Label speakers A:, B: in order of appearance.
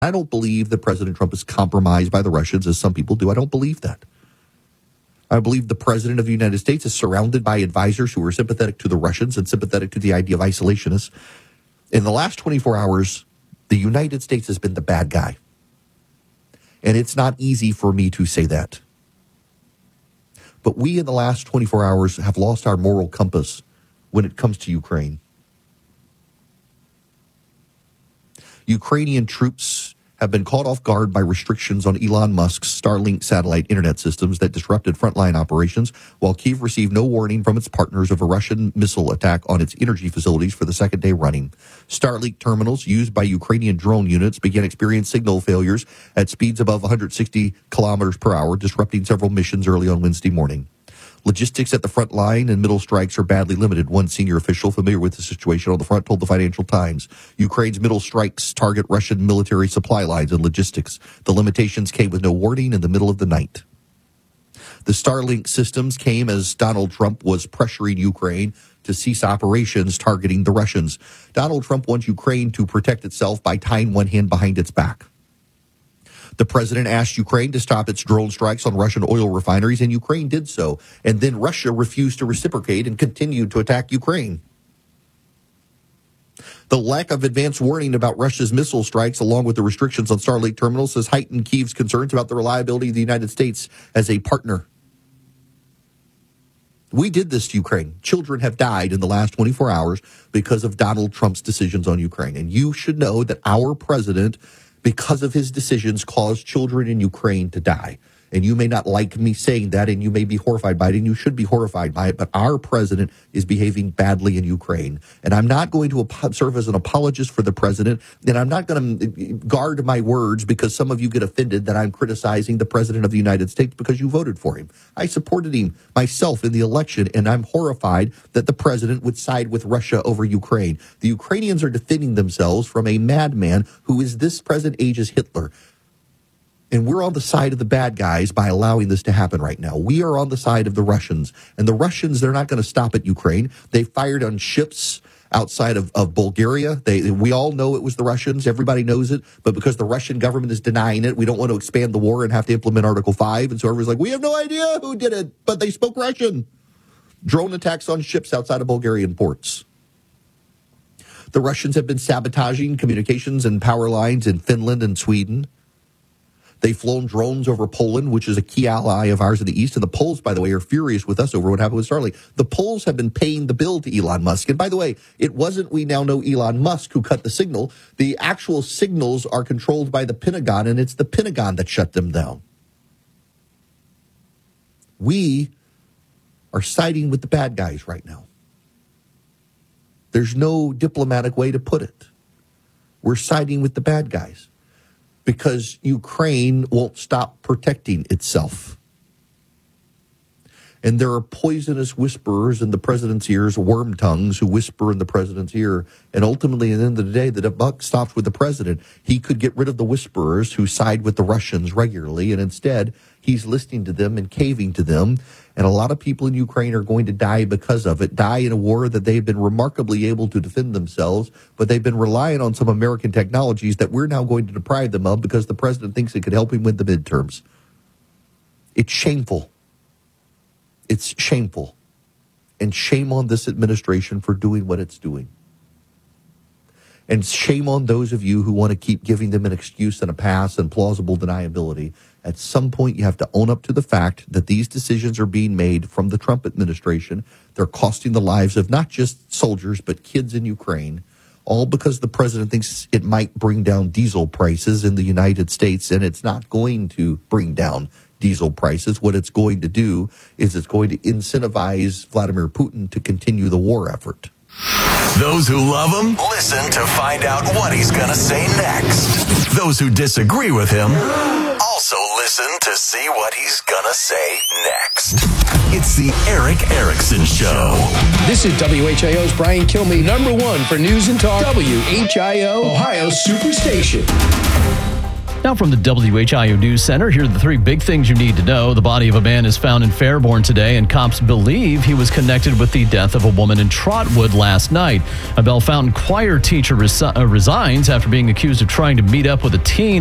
A: I don't believe that President Trump is compromised by the Russians, as some people do. I don't believe that. I believe the President of the United States is surrounded by advisors who are sympathetic to the Russians and sympathetic to the idea of isolationists. In the last 24 hours, the United States has been the bad guy. And it's not easy for me to say that. But we, in the last 24 hours, have lost our moral compass when it comes to Ukraine. Ukrainian troops have been caught off guard by restrictions on Elon Musk's Starlink satellite internet systems that disrupted frontline operations, while Kyiv received no warning from its partners of a Russian missile attack on its energy facilities for the second day running. Starlink terminals used by Ukrainian drone units began experiencing signal failures at speeds above 160 kilometers per hour, disrupting several missions early on Wednesday morning. Logistics at the front line and middle strikes are badly limited, one senior official familiar with the situation on the front told the Financial Times. Ukraine's middle strikes target Russian military supply lines and logistics. The limitations came with no warning in the middle of the night. The Starlink systems came as Donald Trump was pressuring Ukraine to cease operations targeting the Russians. Donald Trump wants Ukraine to protect itself by tying one hand behind its back. The president asked Ukraine to stop its drone strikes on Russian oil refineries, and Ukraine did so. And then Russia refused to reciprocate and continued to attack Ukraine. The lack of advance warning about Russia's missile strikes, along with the restrictions on Starlink terminals, has heightened Kyiv's concerns about the reliability of the United States as a partner. We did this to Ukraine. Children have died in the last 24 hours because of Donald Trump's decisions on Ukraine. And you should know that our president, because of his decisions, caused children in Ukraine to die. And you may not like me saying that, and you may be horrified by it, and you should be horrified by it, but our president is behaving badly in Ukraine. And I'm not going to serve as an apologist for the president, and I'm not going to guard my words because some of you get offended that I'm criticizing the president of the United States because you voted for him. I supported him myself in the election, and I'm horrified that the president would side with Russia over Ukraine. The Ukrainians are defending themselves from a madman who is this present age as Hitler. And we're on the side of the bad guys by allowing this to happen right now. We are on the side of the Russians. And the Russians, they're not going to stop at Ukraine. They fired on ships outside of Bulgaria. We all know it was the Russians. Everybody knows it. But because the Russian government is denying it, we don't want to expand the war and have to implement Article 5. And so everyone's like, we have no idea who did it, but they spoke Russian. Drone attacks on ships outside of Bulgarian ports. The Russians have been sabotaging communications and power lines in Finland and Sweden. They've flown drones over Poland, which is a key ally of ours in the East. And the Poles, by the way, are furious with us over what happened with Starlink. The Poles have been paying the bill to Elon Musk. And by the way, it wasn't, we now know, Elon Musk who cut the signal. The actual signals are controlled by the Pentagon, and it's the Pentagon that shut them down. We are siding with the bad guys right now. There's no diplomatic way to put it. We're siding with the bad guys. Because Ukraine won't stop protecting itself. And there are poisonous whisperers in the president's ears, worm tongues who whisper in the president's ear. And ultimately, at the end of the day, the buck stops with the president. He could get rid of the whisperers who side with the Russians regularly. And instead, he's listening to them and caving to them. And a lot of people in Ukraine are going to die because of it, die in a war that they've been remarkably able to defend themselves, but they've been relying on some American technologies that we're now going to deprive them of because the president thinks it could help him win the midterms. It's shameful. It's shameful. And shame on this administration for doing what it's doing. And shame on those of you who want to keep giving them an excuse and a pass and plausible deniability. At some point, you have to own up to the fact that these decisions are being made from the Trump administration. They're costing the lives of not just soldiers, but kids in Ukraine, all because the president thinks it might bring down diesel prices in the United States, and it's not going to bring down diesel prices. What it's going to do is it's going to incentivize Vladimir Putin to continue the war effort.
B: Those who love him, listen to find out what he's going to say next. Those who disagree with him, also listen to see what he's going to say next. It's the Erick Erickson Show.
C: This is WHIO's Brian Kilmeade, number one for news and talk. WHIO, Ohio Superstation.
D: Now from the WHIO News Center, here are the three big things you need to know. The body of a man is found in Fairborn today, and cops believe he was connected with the death of a woman in Trotwood last night. A Bell Fountain choir teacher resigns after being accused of trying to meet up with a teen